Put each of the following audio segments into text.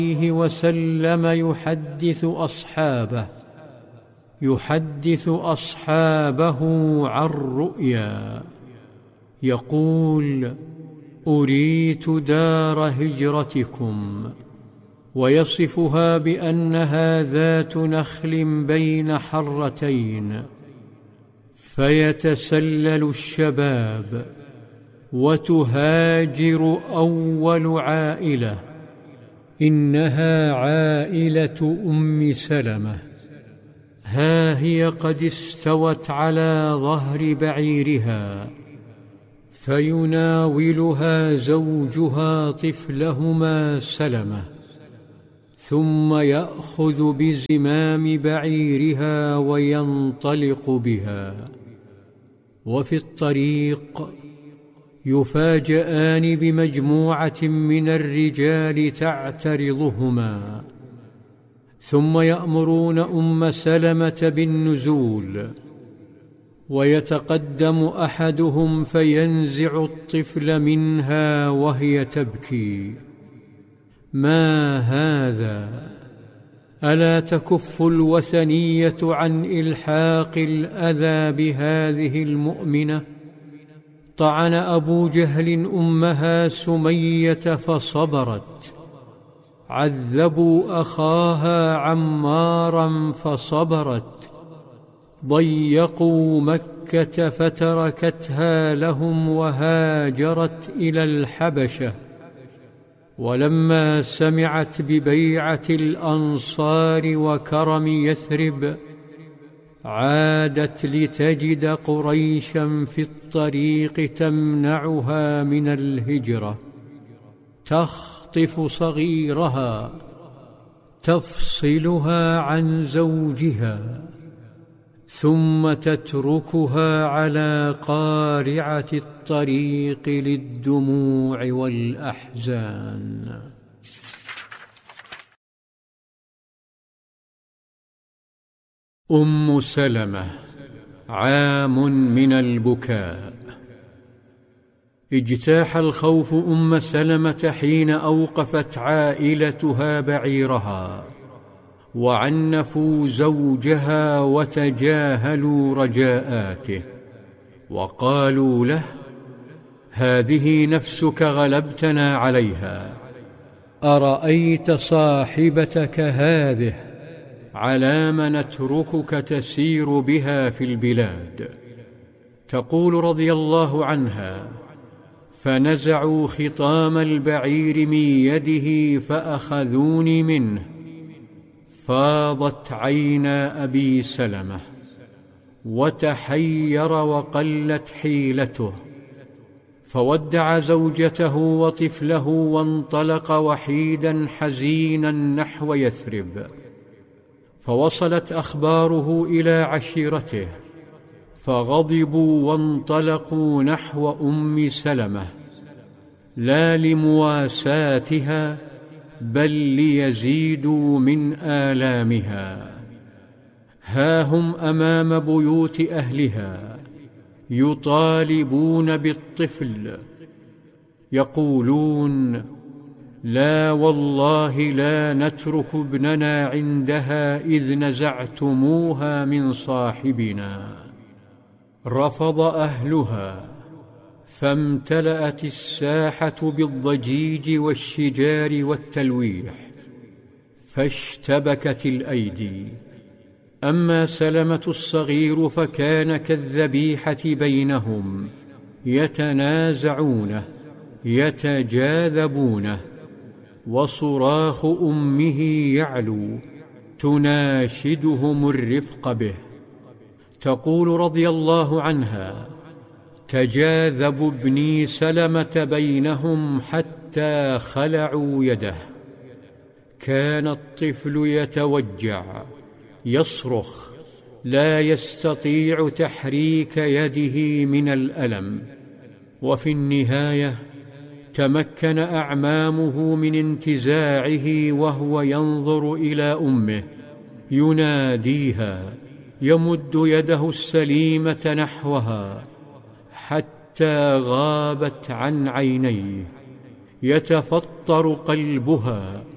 عليه وسلم يحدث أصحابه عن رؤيا يقول: أريت دار هجرتكم، ويصفها بأنها ذات نخل بين حرتين، فيتسلل الشباب وتهاجر أول عائلة، إنها عائلة أم سلمة. ها هي قد استوت على ظهر بعيرها، فيناولها زوجها طفلهما سلمة، ثم يأخذ بزمام بعيرها وينطلق بها. وفي الطريق يفاجآن بمجموعة من الرجال تعترضهما، ثم يأمرون أم سلمة بالنزول، ويتقدم أحدهم فينزع الطفل منها وهي تبكي: ما هذا؟ ألا تكف الوثنية عن إلحاق الأذى بهذه المؤمنة؟ طعن أبو جهل أمها سمية فصبرت، عذبوا أخاها عمارا فصبرت، ضيقوا مكة فتركتها لهم وهاجرت إلى الحبشة. ولما سمعت ببيعة الأنصار وكرم يثرب، عادت لتجد قريشا في الطريق تمنعها من الهجرة، تخطف صغيرها تفصلها عن زوجها، ثم تتركها على قارعة الطريق للدموع والأحزان. أم سلمة، عام من البكاء. اجتاح الخوف أم سلمة حين أوقفت عائلتها بعيرها، وعنفوا زوجها وتجاهلوا رجاءاته، وقالوا له: هذه نفسك غلبتنا عليها، أرأيت صاحبتك هذه على ما نتركك تسير بها في البلاد؟ تقول رضي الله عنها: فنزعوا خطام البعير من يده فأخذوني منه، فاضت عينا أبي سلمة وتحير وقلت حيلته، فودع زوجته وطفله وانطلق وحيدا حزينا نحو يثرب. فوصلت أخباره إلى عشيرته، فغضبوا وانطلقوا نحو أم سلمة، لا لمواساتها بل ليزيدوا من آلامها. ها هم أمام بيوت أهلها يطالبون بالطفل، يقولون: لا والله لا نترك ابننا عندها إذ نزعتموها من صاحبنا. رفض أهلها، فامتلأت الساحة بالضجيج والشجار والتلويح، فاشتبكت الأيدي. أما سلمة الصغير فكان كالذبيحة بينهم، يتنازعونه يتجاذبونه، وصراخ أمه يعلو تناشدهم الرفق به. تقول رضي الله عنها: تجاذب ابني سلمة بينهم حتى خلعوا يده، كان الطفل يتوجع يصرخ، لا يستطيع تحريك يده من الألم. وفي النهاية تمكن أعمامه من انتزاعه وهو ينظر إلى أمه يناديها، يمد يده السليمة نحوها حتى غابت عن عينيه، يتفطر قلبها،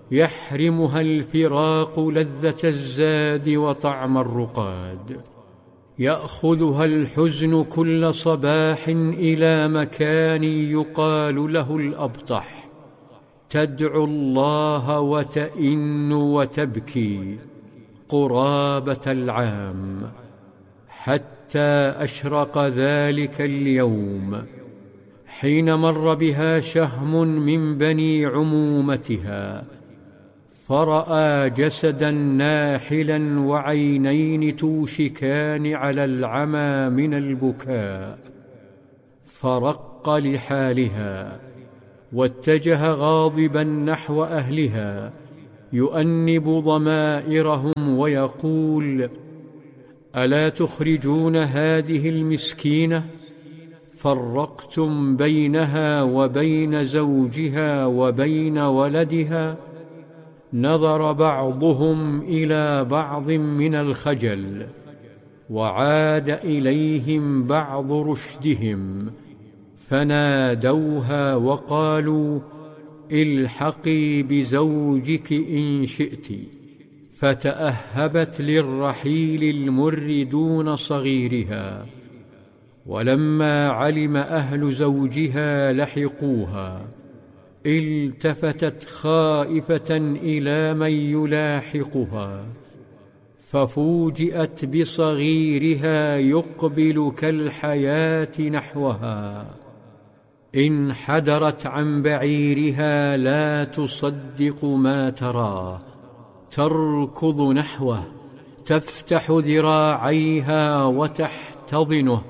يحرمها الفراق لذة الزاد وطعم الرقاد. يأخذها الحزن كل صباح إلى مكان يقال له الأبطح، تدعو الله وتئن وتبكي قرابة العام، حتى أشرق ذلك اليوم حين مر بها شهم من بني عمومتها، فرأى جسدا ناحلا وعينين توشكان على العمى من البكاء، فرق لحالها واتجه غاضبا نحو أهلها يؤنب ضمائرهم ويقول: ألا تخرجون هذه المسكينة؟ فرقتم بينها وبين زوجها وبين ولدها. نظر بعضهم إلى بعض من الخجل، وعاد إليهم بعض رشدهم، فنادوها وقالوا: الحقي بزوجك إن شئت. فتأهبت للرحيل المر دون صغيرها، ولما علم أهل زوجها لحقوها، التفتت خائفة إلى من يلاحقها، ففوجئت بصغيرها يقبل كالحياة نحوها. انحدرت عن بعيرها لا تصدق ما تراه، تركض نحوه، تفتح ذراعيها وتحتضنه،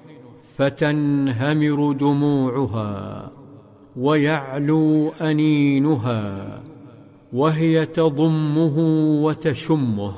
فتنهمر دموعها ويعلو أنينها، وهي تضمه وتشمه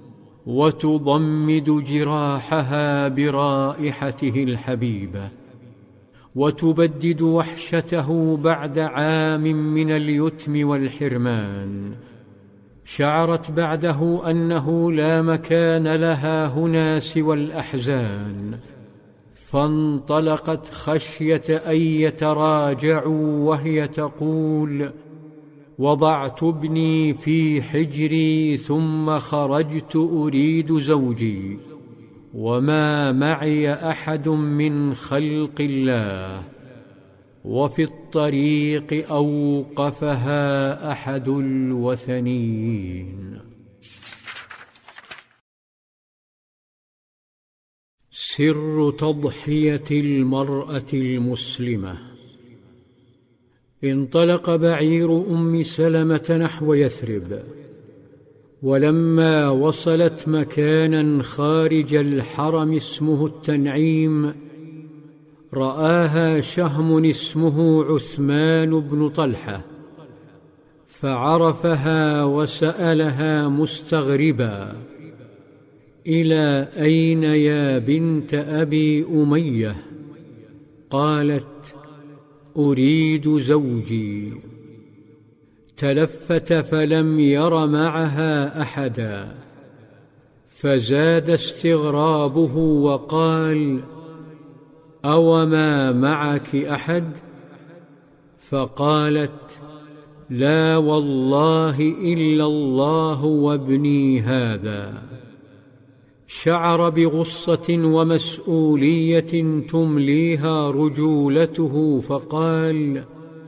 وتضمد جراحها برائحته الحبيبة، وتبدد وحشته بعد عام من اليتم والحرمان. شعرت بعده أنه لا مكان لها هنا سوى الأحزان، فانطلقت خشية أن يتراجعوا وهي تقول: وضعت ابني في حجري ثم خرجت أريد زوجي، وما معي أحد من خلق الله. وفي الطريق أوقفها أحد الوثنيين. سر تضحية المرأة المسلمة. انطلق بعير أم سلمة نحو يثرب، ولما وصلت مكانا خارج الحرم اسمه التنعيم، رآها شهم اسمه عثمان بن طلحة، فعرفها وسألها مستغربا: إلى أين يا بنت أبي أمية؟ قالت: أريد زوجي. تلفت فلم ير معها أحدا، فزاد استغرابه وقال: أوما معك أحد؟ فقالت: لا والله إلا الله وابني هذا. شعر بغصة ومسؤولية تمليها رجولته، فقال: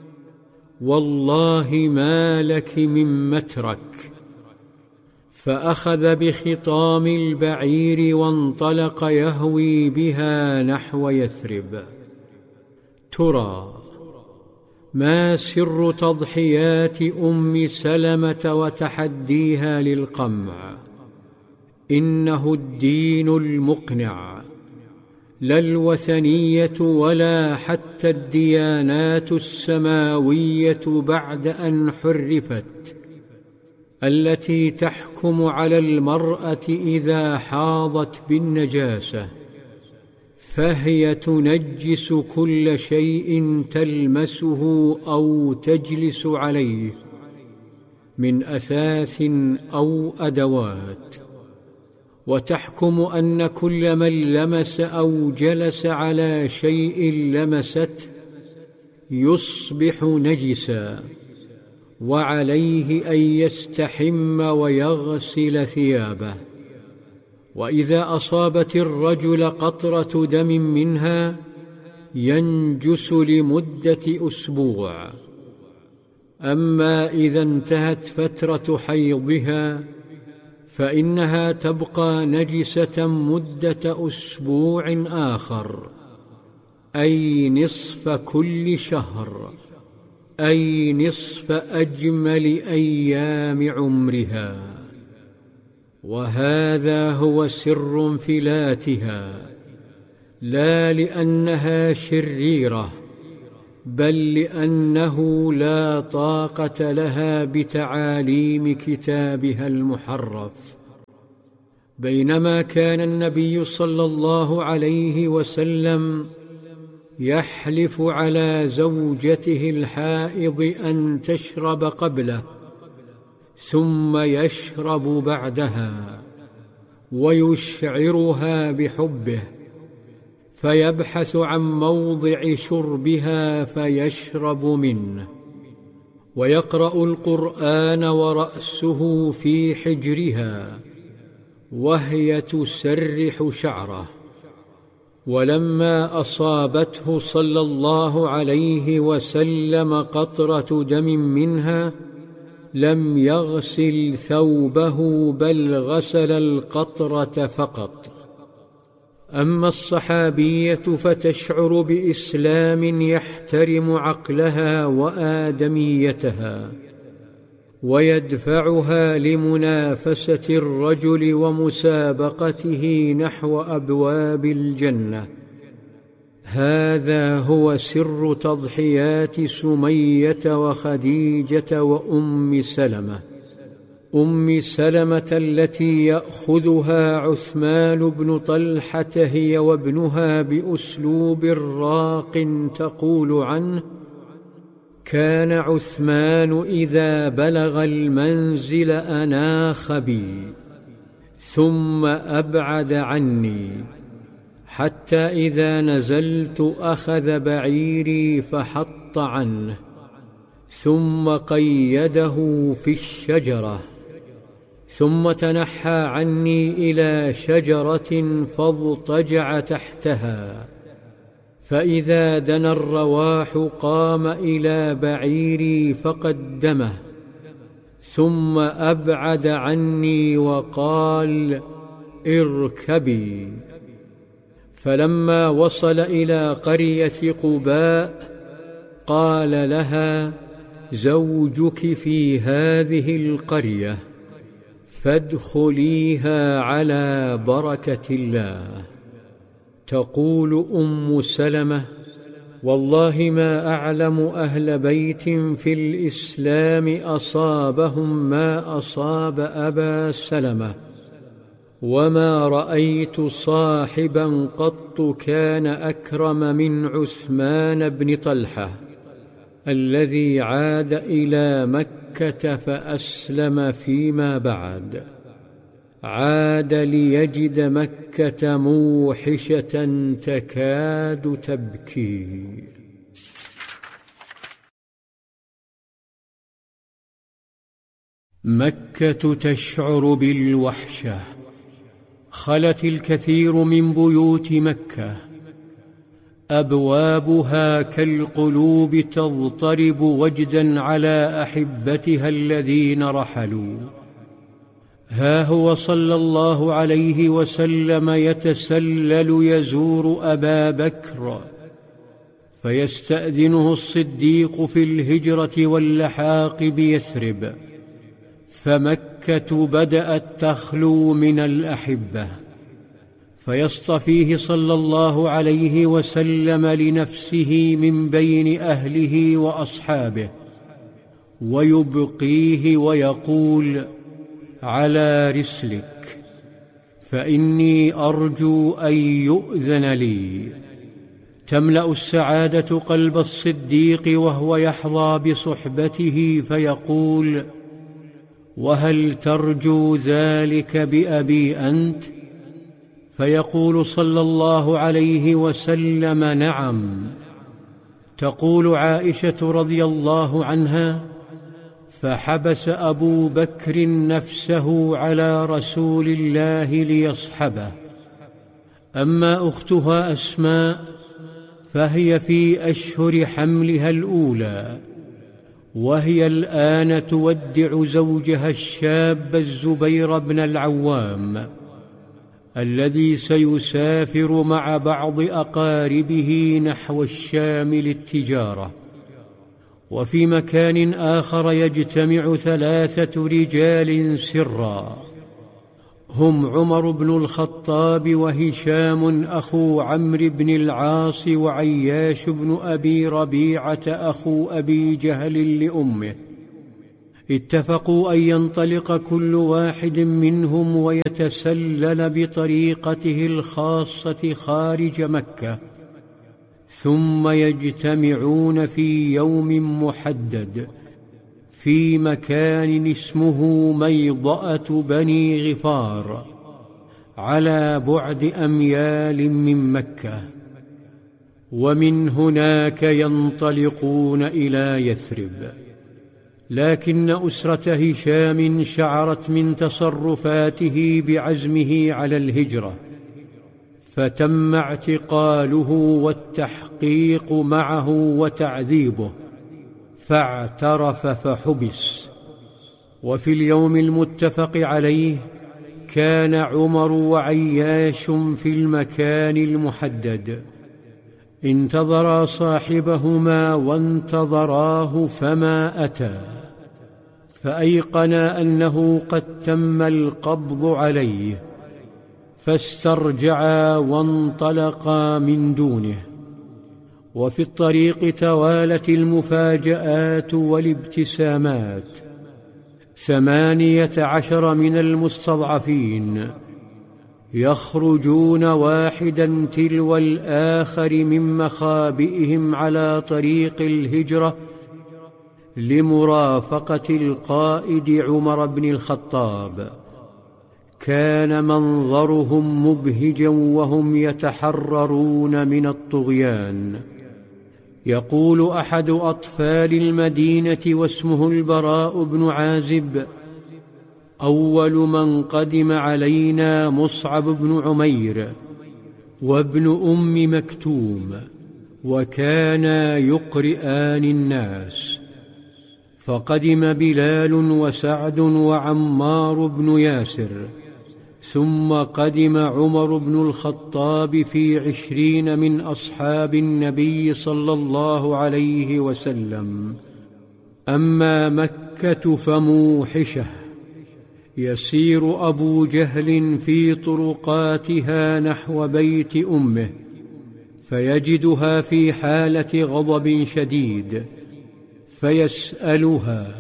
والله ما لك من مترك. فأخذ بخطام البعير وانطلق يهوي بها نحو يثرب. ترى ما سر تضحيات أم سلمة وتحديها للقمع؟ إنه الدين المقنع، لا الوثنية ولا حتى الديانات السماوية بعد أن حرفت، التي تحكم على المرأة إذا حاضت بالنجاسة، فهي تنجس كل شيء تلمسه أو تجلس عليه من أثاث أو أدوات، وتحكم أن كل من لمس أو جلس على شيء لمسته يصبح نجسا، وعليه أن يستحم ويغسل ثيابه. وإذا أصابت الرجل قطرة دم منها ينجس لمدة أسبوع. أما إذا انتهت فترة حيضها فإنها تبقى نجسة مدة أسبوع آخر، أي نصف كل شهر، أي نصف أجمل أيام عمرها. وهذا هو سر انفلاتها، لا لأنها شريرة، بل لأنه لا طاقة لها بتعاليم كتابها المحرف. بينما كان النبي صلى الله عليه وسلم يحلف على زوجته الحائض أن تشرب قبله ثم يشرب بعدها، ويشعرها بحبه، فيبحث عن موضع شربها فيشرب منه، ويقرأ القرآن ورأسه في حجرها وهي تسرح شعره. ولما أصابته صلى الله عليه وسلم قطرة دم منها لم يغسل ثوبه بل غسل القطرة فقط. أما الصحابية فتشعر بإسلام يحترم عقلها وآدميتها ويدفعها لمنافسة الرجل ومسابقته نحو أبواب الجنة. هذا هو سر تضحيات سمية وخديجة وأم سلمة. أم سلمة التي يأخذها عثمان بن طلحة هي وابنها بأسلوب راق تقول عنه: كان عثمان إذا بلغ المنزل أناخ بي ثم أبعد عني، حتى إذا نزلت أخذ بعيري فحط عنه ثم قيده في الشجرة، ثم تنحى عني إلى شجرة فاضطجع تحتها، فإذا دنا الرواح قام إلى بعيري فقدمه ثم أبعد عني وقال: اركبي. فلما وصل إلى قرية قباء قال لها: زوجك في هذه القرية فادخليها على بركة الله. تقول أم سلمة: والله ما أعلم أهل بيت في الإسلام أصابهم ما أصاب أبا سلمة، وما رأيت صاحبا قط كان أكرم من عثمان بن طلحة الذي عاد إلى مكة فأسلم فيما بعد، عاد ليجد مكة موحشة تكاد تبكي. مكة تشعر بالوحشة. خلت الكثير من بيوت مكة، أبوابها كالقلوب تضطرب وجدا على أحبتها الذين رحلوا. ها هو صلى الله عليه وسلم يتسلل يزور أبا بكر، فيستأذنه الصديق في الهجرة واللحاق بيثرب، فمكة بدأت تخلو من الأحبة، فيصطفيه صلى الله عليه وسلم لنفسه من بين أهله وأصحابه، ويبقيه ويقول: على رسلك، فإني أرجو أن يؤذن لي. تملأ السعادة قلب الصديق وهو يحظى بصحبته، فيقول: وهل ترجو ذلك بأبي أنت؟ فيقول صلى الله عليه وسلم: نعم. تقول عائشة رضي الله عنها: فحبس أبو بكر نفسه على رسول الله ليصحبه. أما أختها أسماء فهي في أشهر حملها الأولى، وهي الآن تودع زوجها الشاب الزبير بن العوام الذي سيسافر مع بعض أقاربه نحو الشام للتجارة. وفي مكان آخر يجتمع 3 رجال سرا، هم عمر بن الخطاب وهشام أخو عمرو بن العاص وعياش بن أبي ربيعة أخو أبي جهل لأمه. اتفقوا أن ينطلق كل واحد منهم ويتسلل بطريقته الخاصة خارج مكة، ثم يجتمعون في يوم محدد في مكان اسمه ميضأة بني غفار على بعد أميال من مكة، ومن هناك ينطلقون إلى يثرب. لكن أسرة هشام شعرت من تصرفاته بعزمه على الهجرة، فتم اعتقاله والتحقيق معه وتعذيبه، فاعترف فحبس. وفي اليوم المتفق عليه كان عمر وعياش في المكان المحدد، انتظرا صاحبهما وانتظراه فما أتى، فأيقنا أنه قد تم القبض عليه، فاسترجعا وانطلقا من دونه. وفي الطريق توالت المفاجآت والابتسامات. 18 من المستضعفين يخرجون واحدا تلو الآخر من مخابئهم على طريق الهجرة لمرافقة القائد عمر بن الخطاب. كان منظرهم مبهجا وهم يتحررون من الطغيان. يقول أحد أطفال المدينة واسمه البراء بن عازب: أول من قدم علينا مصعب بن عمير وابن أم مكتوم، وكانا يقرئان الناس، فقدم بلال وسعد وعمار بن ياسر، ثم قدم عمر بن الخطاب في 20 من أصحاب النبي صلى الله عليه وسلم. أما مكة فموحشة، يسير أبو جهل في طرقاتها نحو بيت أمه، فيجدها في حالة غضب شديد، فيسألها،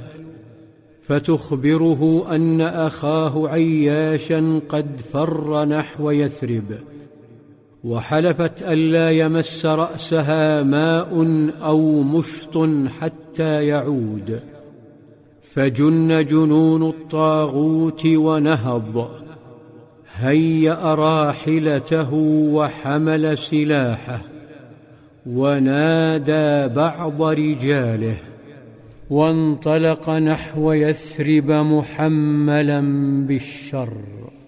فتخبره أن أخاه عياشا قد فر نحو يثرب، وحلفت ألا يمس رأسها ماء أو مشط حتى يعود. فجن جنون الطاغوت ونهض، هيأ راحلته وحمل سلاحه، ونادى بعض رجاله، وانطلق نحو يثرب محملا بالشر.